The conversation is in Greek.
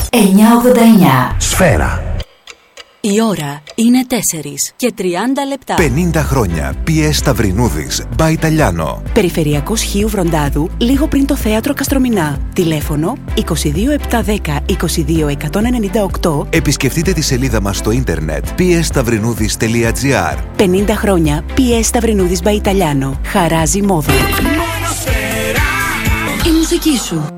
989. Σφαίρα. Η ώρα είναι 4 και 30 λεπτά. 50 χρόνια. PS Σταυρινούδης, by Italiano. Περιφερειακός Χίου Βροντάδου, λίγο πριν το θέατρο Καστρομηνά. Τηλέφωνο 22710 22198. Επισκεφτείτε τη σελίδα μας στο ίντερνετ psstαυρινούδης.gr. 50 χρόνια PS Σταυρινούδης by Italiano. Χαράζει μόδο. Η μουσική σου.